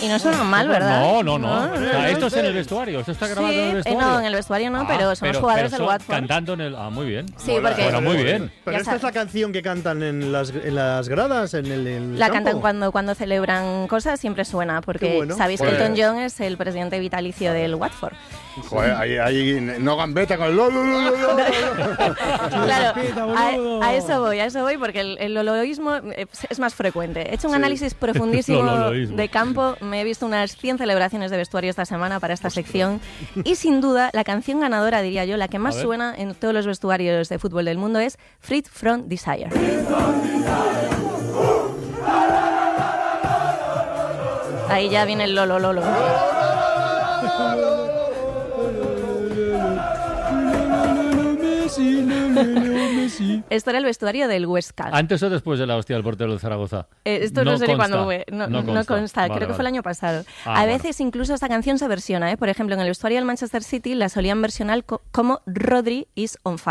Y no suena mal, ¿verdad? No. O sea, esto es en el vestuario, esto está grabado en el vestuario. No, en el vestuario no, pero son los jugadores del Watford. Cantando en el... muy bien. Sí, porque... Bueno, muy bien. Pero esta es la canción que cantan en las gradas, en el La campo. cantan cuando celebran cosas, siempre suena, porque bueno. sabéis que Elton John es el presidente vitalicio del Watford. Joder, ahí no gambeta con el Claro, a eso voy, porque el loloísmo es más frecuente. He hecho un análisis profundísimo de campo, me he visto unas 100 celebraciones de vestuario esta semana para esta sección, y sin duda la canción ganadora, diría yo, la que más suena en todos los vestuarios de fútbol del mundo es Free From Desire. Ahí ya viene el lolo. Esto era el vestuario del Huesca. ¿Antes o después de la hostia del portero del Zaragoza? Esto no sé ni cuándo fue. No consta. Creo que fue el año pasado. A veces incluso esta canción se versiona. Por ejemplo, en el vestuario del Manchester City la solían versionar como Rodri is on fire.